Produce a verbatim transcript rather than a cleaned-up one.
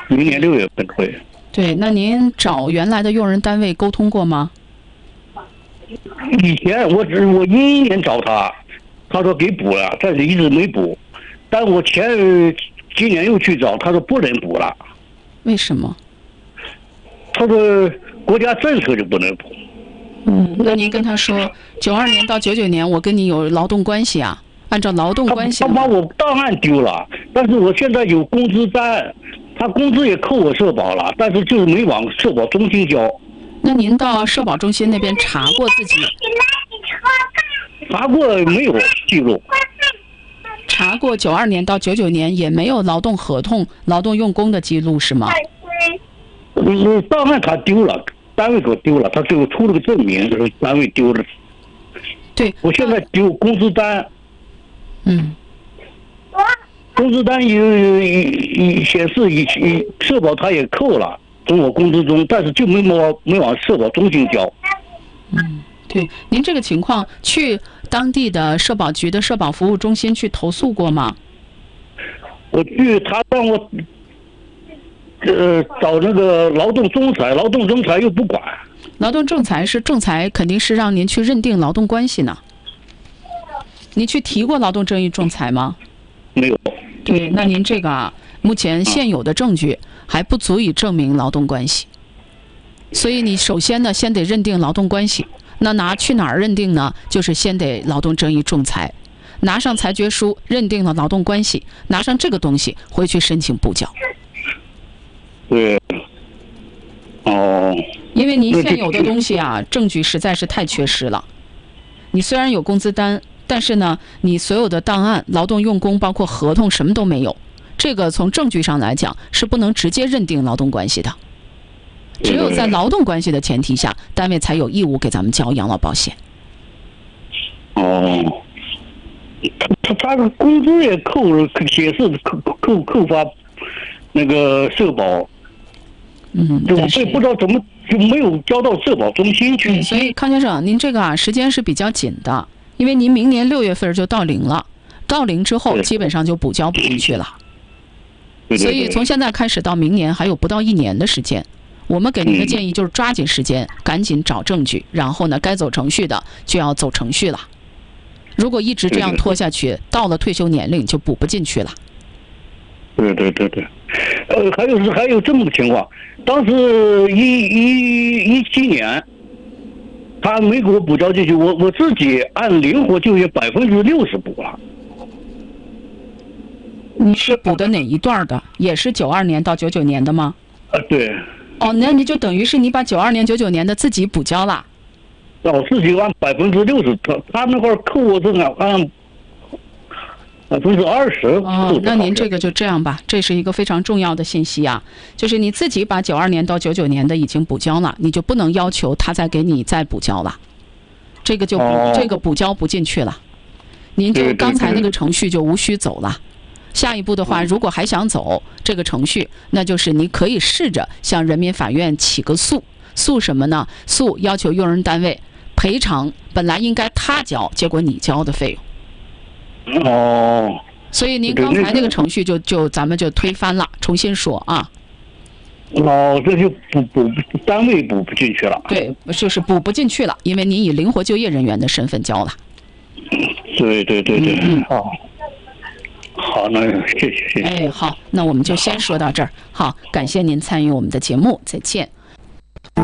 明年六月份会。 对，那您找原来的用人单位沟通过吗？ 以前我只我一一年找他，他说给补了，但是一直没补。但我前今年又去找，他说不能补了。 为什么？ 他说国家政策就不能补。 嗯，那您跟他说，九二年到九九年我跟你有劳动关系啊，按照劳动关系。 他把我档案丢了，但是我现在有工资单，他工资也扣我社保了，但是就是没往社保中心交。 那您到社保中心那边查过自己？ 查过没有记录？ 查过九二年到九九年也没有劳动合同、劳动用工的记录是吗？ 嗯，档案他丢了，单位给我丢了，他最后出了个证明，就是单位丢了。 对， 我现在丢工资单。 嗯。 工资单有有显示以以社保他也扣了，从我工资中，但是就没往没往社保中心交。 嗯，对，您这个情况去当地的社保局的社保服务中心去投诉过吗？ 我去，他让我呃找那个劳动仲裁，劳动仲裁又不管。 劳动仲裁是仲裁，肯定是让您去认定劳动关系呢。你去提过劳动争议仲裁吗？ 没有。 对，那您这个啊，目前现有的证据还不足以证明劳动关系，所以你首先呢，先得认定劳动关系。那拿去哪儿认定呢？就是先得劳动争议仲裁，拿上裁决书，认定了劳动关系，拿上这个东西回去申请补缴。 对。哦。 因为您现有的东西啊，证据实在是太缺失了。你虽然有工资单，但是呢，你所有的档案、劳动用工，包括合同，什么都没有。这个从证据上来讲是不能直接认定劳动关系的。只有在劳动关系的前提下，单位才有义务给咱们交养老保险。 哦。他他的工资也扣了，显示扣扣扣发那个社保。 嗯， 我也不知道怎么就没有交到社保中心去。 所以康先生，您这个啊时间是比较紧的，因为您明年六月份就到龄了，到龄之后基本上就补交不进去了。 对对对， 所以从现在开始到明年还有不到一年的时间，我们给您的建议就是抓紧时间，赶紧找证据，然后呢，该走程序的就要走程序了。如果一直这样拖下去，到了退休年龄就补不进去了。 对对对对，呃，还有是还有这么个情况，当时一一一七年，他没给我补交进去，我我自己按灵活就业百分之六十补了。 你是补的哪一段的？也是九二年到九九年的吗？ 啊，对。 哦，那你就等于是你把九二年、九九年的自己补交了。 我自己按百分之六十，他他那块扣我这个按百分之二十。 哦，那您这个就这样吧，这是一个非常重要的信息啊，就是你自己把九二年到九九年的已经补交了，你就不能要求他再给你再补交了，这个就补、哦、这个补交不进去了，您就刚才那个程序就无需走了。下一步的话，如果还想走这个程序，那就是你可以试着向人民法院起个诉，诉什么呢？诉要求用人单位赔偿本来应该他交，结果你交的费用。 哦。 所以您刚才那个程序就就咱们就推翻了，重新说啊。 哦，这就补补单位补不进去了。 对，就是补不进去了，因为您以灵活就业人员的身份交了。 对对对对， 嗯， 好。好，那谢谢谢谢。 哎，好，那我们就先说到这儿。好，感谢您参与我们的节目，再见。